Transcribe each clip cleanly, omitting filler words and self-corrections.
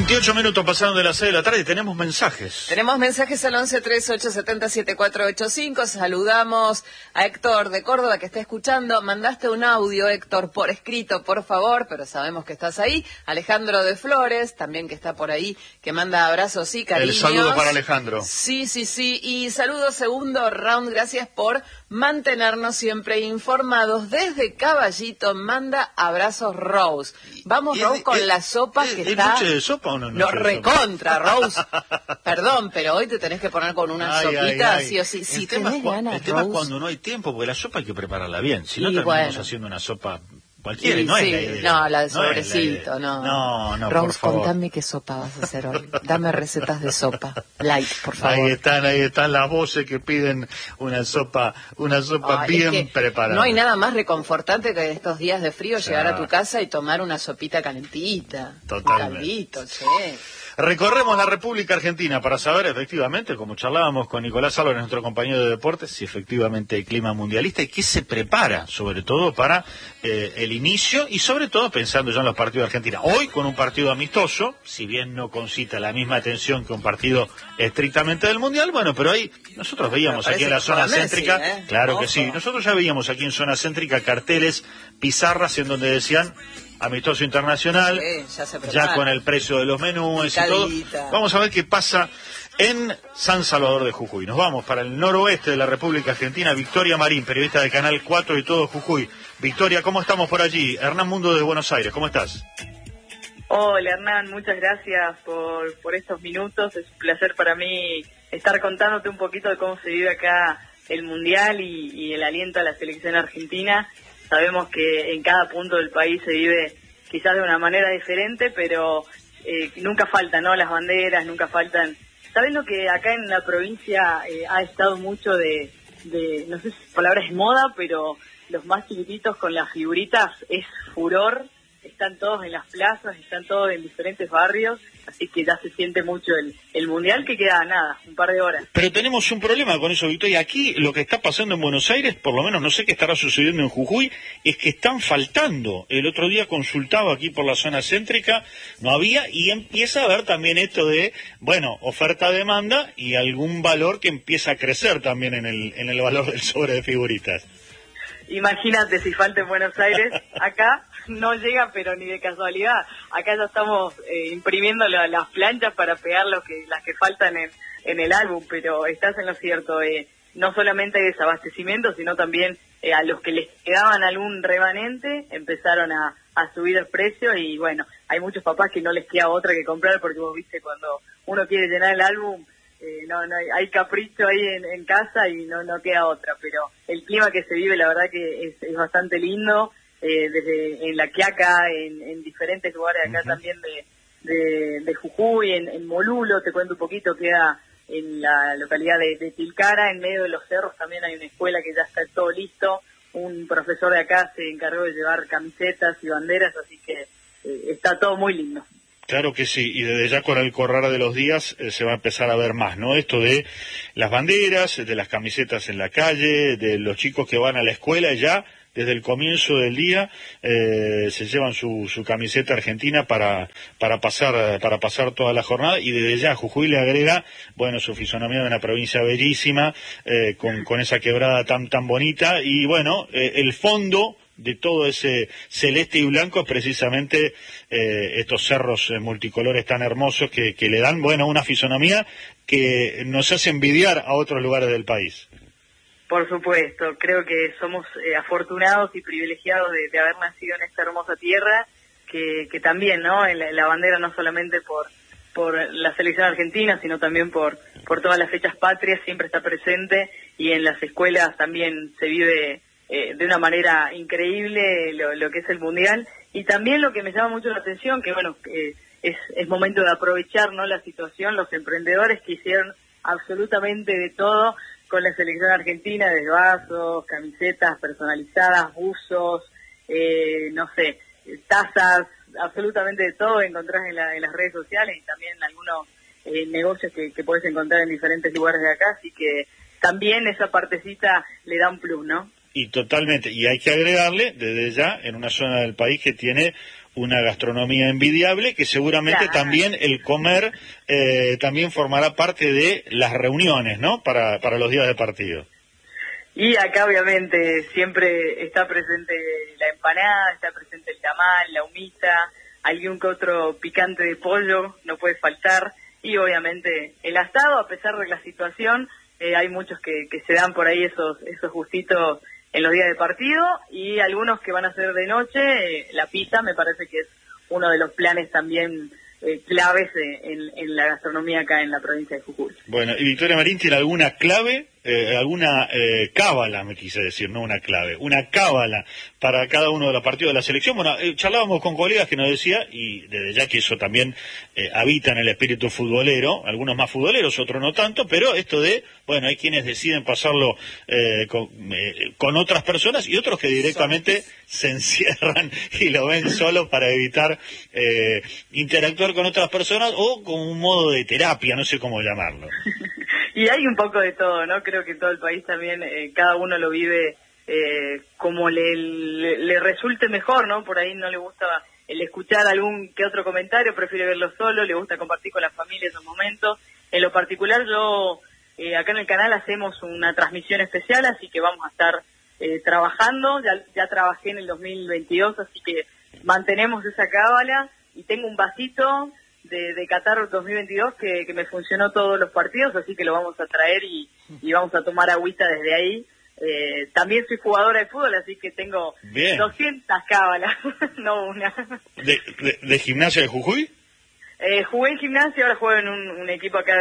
28 minutos pasaron de las 6 de la tarde y tenemos mensajes. Tenemos mensajes al 1138707485. Saludamos a Héctor de Córdoba que está escuchando. Mandaste un audio, Héctor, por escrito, por favor, pero sabemos que estás ahí. Alejandro de Flores, también que está por ahí, que manda abrazos y cariños. El saludo para Alejandro. Sí. Y saludo segundo round, gracias por mantenernos siempre informados. Desde Caballito manda abrazos Rose. Vamos, Rose, con la sopa que está... ¿Es noche de sopa o no? No, recontra, Rose. Perdón, pero hoy te tenés que poner con una sopita, sí o sí. Si tenés ganas, el tema es Rose. cuando no hay tiempo, porque la sopa hay que prepararla bien. Si no, Y terminamos bueno. haciendo una sopa cualquiera, Sí, no es sí. la idea. No, la de No es sobrecito, idea. no. No, Rose, por favor. contame qué sopa vas a hacer hoy. Dame recetas de sopa. Light, por favor. Ahí están las voces que piden una sopa bien es que preparada. No hay nada más reconfortante que estos días de frío llegar a tu casa y tomar una sopita calentita. Totalmente. Un caldito, che. Recorremos la República Argentina para saber efectivamente, como charlábamos con Nicolás Álvarez, nuestro compañero de deportes, si efectivamente hay clima mundialista y qué se prepara, sobre todo para el inicio y sobre todo pensando ya en los partidos de Argentina. Hoy con un partido amistoso, si bien no concita la misma atención que un partido estrictamente del Mundial, bueno, pero ahí nosotros veíamos aquí en la zona céntrica, Messi, claro Ojo. que sí, nosotros ya veíamos aquí en zona céntrica carteles, pizarras en donde decían amistoso internacional, Sí, ya con el precio de los menús y todo. Vamos a ver qué pasa en San Salvador de Jujuy. Nos vamos para el noroeste de la República Argentina. Victoria Marín, periodista de Canal 4 y todo Jujuy. Victoria, ¿cómo estamos por allí? Hernán Mundo de Buenos Aires, ¿cómo estás? Hola Hernán, muchas gracias por estos minutos. Es un placer para mí estar contándote un poquito de cómo se vive acá el Mundial y el aliento a la selección argentina. Sabemos que en cada punto del país se vive quizás de una manera diferente, pero nunca faltan, ¿no? Las banderas, nunca faltan. Sabiendo que acá en la provincia ha estado mucho de, no sé si la palabra es moda, pero los más chiquititos con las figuritas es furor. Están todos en las plazas, están todos en diferentes barrios, así que ya se siente mucho el Mundial, que queda nada, un par de horas. Pero tenemos un problema con eso, Victoria. Aquí lo que está pasando en Buenos Aires, por lo menos no sé qué estará sucediendo en Jujuy, es que están faltando. El otro día consultaba aquí por la zona céntrica, no había, y empieza a haber también esto de, bueno, oferta-demanda y algún valor que empieza a crecer también en el valor del sobre de figuritas. Imagínate si falta en Buenos Aires, acá no llega, pero ni de casualidad. Acá ya estamos imprimiendo las planchas para pegar las que faltan en el álbum, pero estás en lo cierto. No solamente hay desabastecimiento, sino también a los que les quedaban algún remanente empezaron a subir el precio y bueno, hay muchos papás que no les queda otra que comprar porque vos viste cuando uno quiere llenar el álbum, no hay capricho ahí en casa y no queda otra, pero el clima que se vive la verdad que es bastante lindo, desde en La Quiaca, en diferentes lugares acá también de Jujuy, en Molulo, te cuento un poquito, queda en la localidad de Tilcara, en medio de los cerros también hay una escuela que ya está todo listo, un profesor de acá se encargó de llevar camisetas y banderas, así que está todo muy lindo. Claro que sí, y desde ya con el correr de los días se va a empezar a ver más, ¿no? Esto de las banderas, de las camisetas en la calle, de los chicos que van a la escuela ya desde el comienzo del día se llevan su camiseta argentina para pasar toda la jornada y desde ya Jujuy le agrega, bueno, su fisonomía de una provincia bellísima, con esa quebrada tan bonita y bueno, el fondo de todo ese celeste y blanco es precisamente estos cerros multicolores tan hermosos que le dan, bueno, una fisonomía que nos hace envidiar a otros lugares del país. Por supuesto, creo que somos afortunados y privilegiados de haber nacido en esta hermosa tierra, que también, ¿no? En la bandera no solamente por la selección argentina, sino también por todas las fechas patrias, siempre está presente y en las escuelas también se vive de una manera increíble lo que es el Mundial. Y también lo que me llama mucho la atención, que bueno, es momento de aprovechar, ¿no? La situación, los emprendedores que hicieron absolutamente de todo con la selección argentina, desde vasos, camisetas personalizadas, buzos, no sé, tazas, absolutamente de todo encontrás en las redes sociales y también en algunos negocios que podés encontrar en diferentes lugares de acá, así que también esa partecita le da un plus, ¿no? Y totalmente, y hay que agregarle desde ya en una zona del país que tiene una gastronomía envidiable, que seguramente también el comer también formará parte de las reuniones, ¿no? Para los días de partido. Y acá obviamente siempre está presente la empanada, está presente el tamal, la humita, algún que otro picante de pollo, no puede faltar, y obviamente el asado, a pesar de la situación, hay muchos que se dan por ahí esos gustitos en los días de partido, y algunos que van a ser de noche, la pizza me parece que es uno de los planes también claves en la gastronomía acá en la provincia de Jujuy. Bueno, ¿y Victoria Marín tiene alguna clave, alguna cábala, me quise decir, no una clave, una cábala para cada uno de los partidos de la selección? Bueno, charlábamos con colegas que nos decía, y desde ya que eso también habita en el espíritu futbolero, algunos más futboleros, otros no tanto, pero esto de, bueno, hay quienes deciden pasarlo con otras personas y otros que directamente se encierran y lo ven solo para evitar interactuar con otras personas o con un modo de terapia, no sé cómo llamarlo. Y hay un poco de todo, ¿no? Creo que en todo el país también cada uno lo vive como le resulte mejor, ¿no? Por ahí no le gusta el escuchar algún que otro comentario, prefiere verlo solo, le gusta compartir con la familia esos momentos. En lo particular yo, acá en el canal hacemos una transmisión especial, así que vamos a estar trabajando, ya trabajé en el 2022, así que mantenemos esa cábala, y tengo un vasito de Qatar 2022 que me funcionó todos los partidos, así que lo vamos a traer y vamos a tomar agüita desde ahí. También soy jugadora de fútbol, así que tengo 200 cábalas, no una. ¿De gimnasia de Jujuy? Jugué en gimnasia, ahora juego en un equipo acá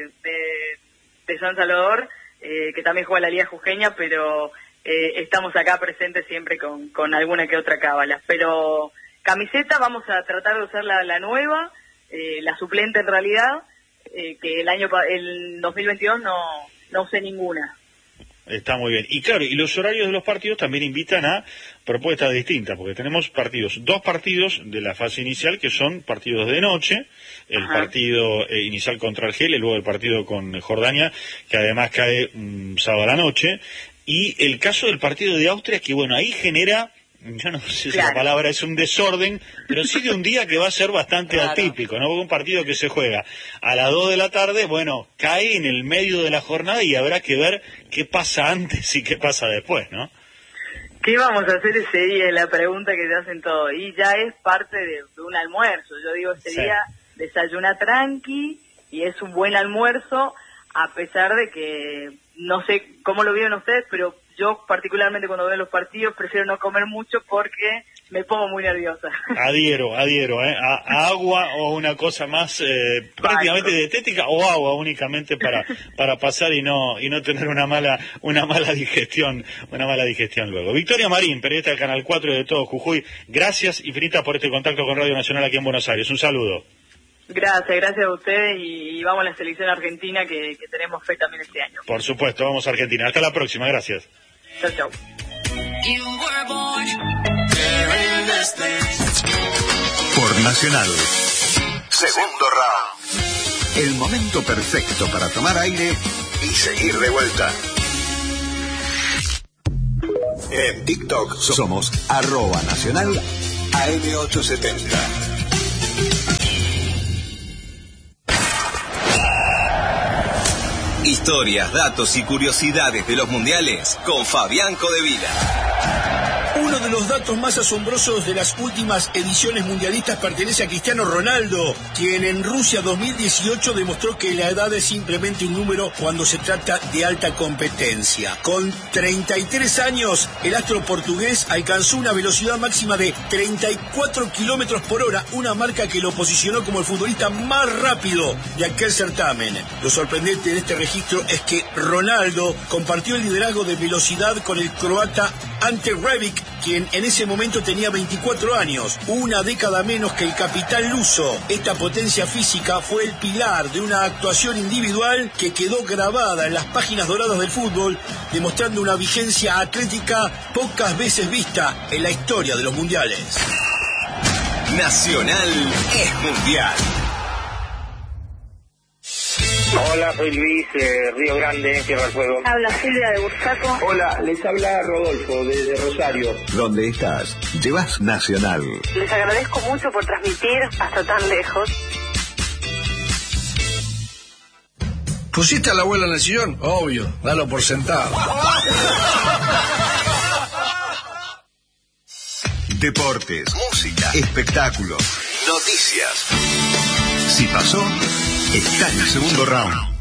de San Salvador, que también juega la Liga Jujeña, pero estamos acá presentes siempre con alguna que otra cábala. Pero camiseta vamos a tratar de usar la nueva, la suplente en realidad, que el 2022 no usé ninguna. Está muy bien. Y claro, y los horarios de los partidos también invitan a propuestas distintas, porque tenemos dos partidos de la fase inicial que son partidos de noche, el partido inicial contra Argelia y luego el partido con Jordania, que además cae sábado a la noche, y el caso del partido de Austria, que bueno, ahí genera, yo no sé si la palabra es un desorden, pero sí de un día que va a ser bastante atípico, ¿no? Porque un partido que se juega a las 2 de la tarde, bueno, cae en el medio de la jornada y habrá que ver qué pasa antes y qué pasa después, ¿no? ¿Qué vamos a hacer ese día? Es la pregunta que te hacen todos. Y ya es parte de un almuerzo. Yo digo, ese día desayuna tranqui y es un buen almuerzo, a pesar de que no sé cómo lo viven ustedes, pero yo particularmente cuando veo los partidos prefiero no comer mucho porque me pongo muy nerviosa. Adhiero, a agua o una cosa más prácticamente dietética, o agua únicamente para pasar y no tener una mala digestión luego. Victoria Marín, periodista del Canal 4 de todo Jujuy, gracias infinitas por este contacto con Radio Nacional aquí en Buenos Aires. Un saludo. Gracias a ustedes y vamos a la selección argentina que tenemos fe también este año. Por supuesto, vamos a Argentina. Hasta la próxima, gracias. Chau. Por Nacional. Segundo round. El momento perfecto para tomar aire y seguir de vuelta. En TikTok somos @Nacional AM870. Historias, datos y curiosidades de los mundiales con Fabián Codevila. Uno de los datos más asombrosos de las últimas ediciones mundialistas pertenece a Cristiano Ronaldo, quien en Rusia 2018 demostró que la edad es simplemente un número cuando se trata de alta competencia. Con 33 años, el astro portugués alcanzó una velocidad máxima de 34 kilómetros por hora, una marca que lo posicionó como el futbolista más rápido de aquel certamen. Lo sorprendente de este registro es que Ronaldo compartió el liderazgo de velocidad con el croata Ante Rebic, quien en ese momento tenía 24 años, una década menos que el capitán luso. Esta potencia física fue el pilar de una actuación individual que quedó grabada en las páginas doradas del fútbol, demostrando una vigencia atlética pocas veces vista en la historia de los mundiales. Nacional es mundial. Hola, soy Luis, Río Grande, Tierra del Fuego. Habla Silvia de Bursaco. Hola, les habla Rodolfo desde Rosario. ¿Dónde estás? Llevas Nacional. Les agradezco mucho por transmitir hasta tan lejos. ¿Pusiste a la abuela en el sillón? Obvio, dalo por sentado. Deportes, música, espectáculos, noticias. Si pasó, está en el segundo round.